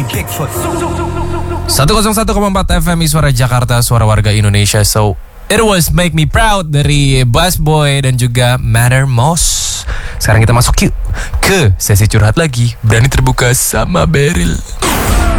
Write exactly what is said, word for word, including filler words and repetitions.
seratus satu koma empat F M Suara Jakarta, suara warga Indonesia. So it was Make Me Proud dari Busboy dan juga Matter Moss. Sekarang kita masuk yuk ke sesi curhat lagi. Berani terbuka sama Beryl.